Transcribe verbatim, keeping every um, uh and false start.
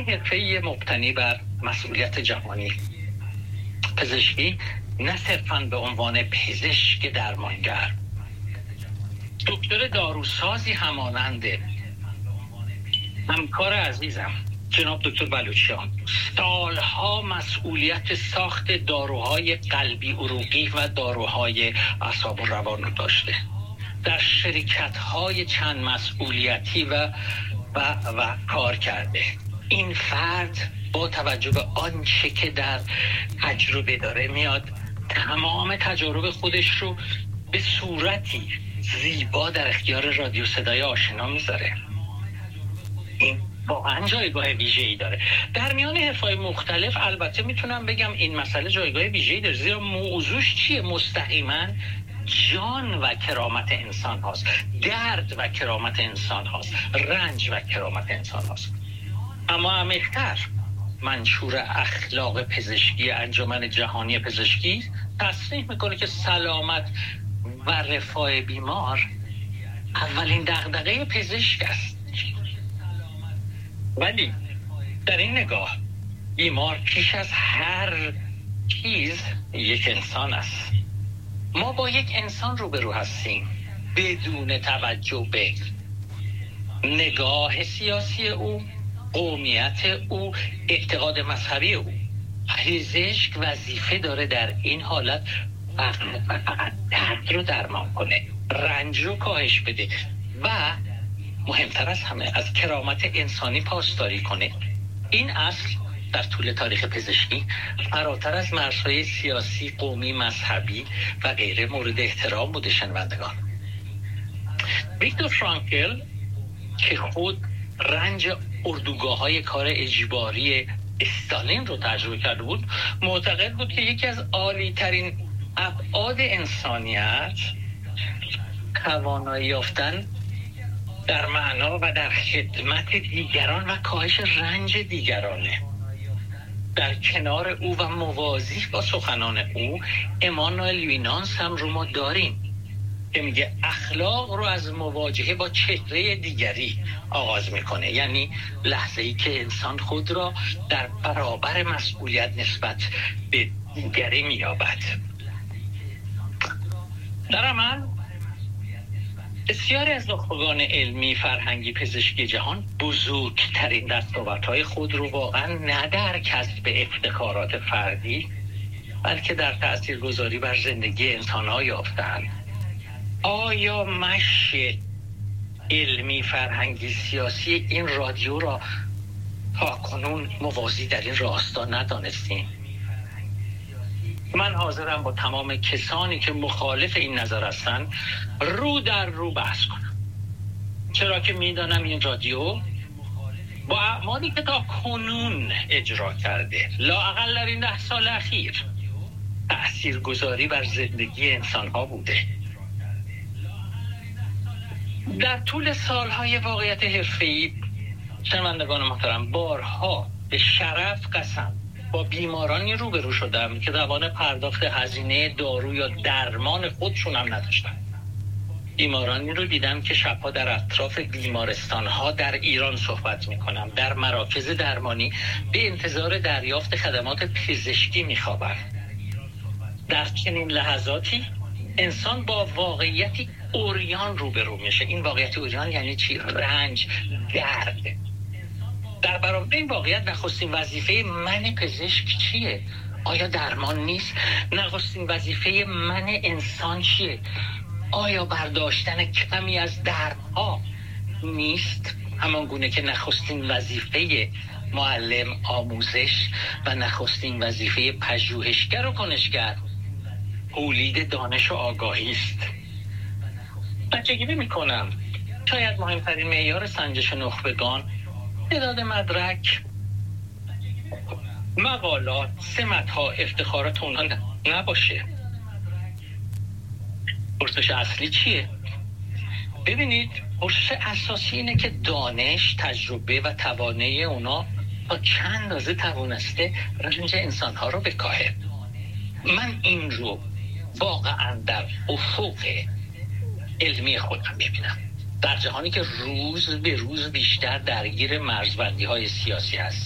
حرفه‌ای مبتنی بر مسئولیت جهانی. پزشکی نه صرفاً به عنوان پزشک درمانگر، دکتر داروسازی همانند همکار عزیزم جناب دکتر بلوچیان سالها مسئولیت ساخت داروهای قلبی عروقی و داروهای اعصاب و روان رو داشته، در شرکت‌های چند مسئولیتی و و و کار کرده. این فرد با توجه به آنچه که در تجربه داره میاد تمام تجارب خودش رو به صورتی زیبا در اختیار رادیو صدای آشنا میذاره. این واقعا جایگاه ویژه‌ای داره. در میان حرف‌های مختلف البته میتونم بگم این مسئله جایگاه ویژه‌ای داره، زیرا موضوعش چیه؟ مستقیما جان و کرامت انسان هاست، درد و کرامت انسان هاست، رنج و کرامت انسان هاست. اما عمیق‌تر منشور اخلاق پزشکی انجمن جهانی پزشکی تصریح میکنه که سلامت و رفاه بیمار اولین دغدغه پزشک است. ولی در این نگاه بیمار پیش از هر چیز یک انسان است. ما با یک انسان روبرو هستیم بدون توجه به نگاه سیاسی او، قومیت او، اعتقاد مذهبی او. پزشک وظیفه داره در این حالت فقط درد رو درمان کنه، رنج رو کاهش بده و مهمتر از همه از کرامت انسانی پاسداری کنه. این اصل در طول تاریخ پزشکی فراتر از مرزهای سیاسی، قومی، مذهبی و غیره مورد احترام بوده. شنوندگان، ویکتور فرانکل که خود رنج اردوگاه‌های کار اجباری استالین رو تجربه کرده بود، معتقد بود که یکی از عالی‌ترین ابعاد انسانیت توانایی یافتن در معنا و در خدمت دیگران و کاهش رنج دیگرانه. در کنار او و موازی با سخنان او امانوئل لوینانس هم رو ما داریم که میگه اخلاق رو از مواجهه با چهره دیگری آغاز میکنه، یعنی لحظه ای که انسان خود را در برابر مسئولیت نسبت به دیگری مییابد. در عمل بسیاری از نخبگان علمی، فرهنگی، پزشکی جهان بزرگترین دستاوردهای خود رو واقعا نه در کسب افتخارات فردی بلکه در تاثیرگذاری بر زندگی انسان‌ها یافتند. آیا مشی علمی، فرهنگی، سیاسی این رادیو را تا کنون موازی در این راستا ندانستیم؟ من حاضرم با تمام کسانی که مخالف این نظر هستند رو در رو بحث کنم، چرا که میدانم این رادیو با اعمالی که تا کنون اجرا کرده لااقل در این ده سال اخیر تأثیرگذاری بر زندگی انسان‌ها بوده. در طول سالهای واقعیت حرفه‌ای شنوندگان محترم بارها به شرف قسم با بیمارانی روبرو شدم که توان پرداخت هزینه دارو یا درمان خودشون هم نداشتن. بیمارانی رو دیدم که شبها در اطراف بیمارستان‌ها در ایران صحبت می‌کنم، در مراکز درمانی به انتظار دریافت خدمات پزشکی می‌خوابند. در چنین لحظاتی انسان با واقعیتی عریان روبرو میشه. این واقعیت عریان یعنی چی؟ رنج، درد. در برابر این واقعیت نخستین وظیفه من پزشک چیه؟ آیا درمان نیست؟ نخستین وظیفه من انسان چیه؟ آیا برداشتن کمی از دردها نیست؟ همان گونه که نخستین وظیفه معلم آموزش و نخستین وظیفه پژوهشگر و کنشگر تولید دانش و آگاهی است. بچگی میکنم شاید مهمترین معیار سنجش نخبگان تعداد مدرک، مقالات، سمت‌ها، افتخارات اونها نباشه. پرسش اصلی چیه؟ ببینید، پرسش اساسی اینه که دانش، تجربه و توانایی اونا تا چند اندازه توانسته رنج انسان‌ها رو بکاهه. من این رو واقعا در افق علمی خودم میبینم. در جهانی که روز به روز بیشتر درگیر مرزبندی‌های سیاسی هست،